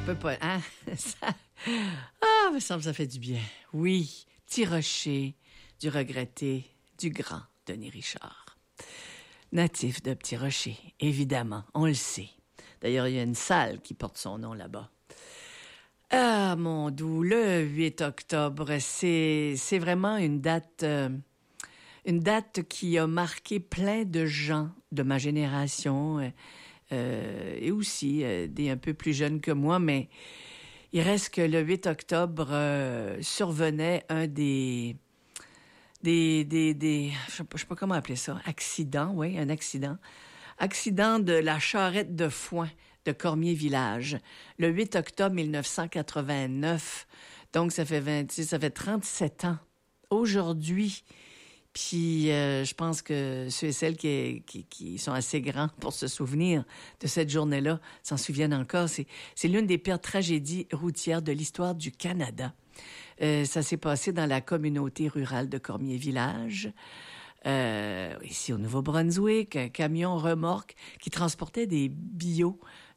peut pas... Hein? Me semble que ça fait du bien. Oui, Petit Rocher, du regretté, du grand Denis Richard. Natif de Petit Rocher, évidemment, on le sait. D'ailleurs, il y a une salle qui porte son nom là-bas. Ah, mon doux, le 8 octobre, c'est vraiment une date qui a marqué plein de gens de ma génération et aussi des un peu plus jeunes que moi, mais il reste que le 8 octobre survenait un des je sais pas comment appeler ça, accident, oui, un accident. Accident de la charrette de foin de Cormier-Village, le 8 octobre 1989. Donc, ça fait 37 ans. Aujourd'hui, puis je pense que ceux et celles qui sont assez grands pour se souvenir de cette journée-là s'en souviennent encore. C'est l'une des pires tragédies routières de l'histoire du Canada. Ça s'est passé dans la communauté rurale de Cormier-Village. Ici au Nouveau-Brunswick, un camion remorque qui transportait des bio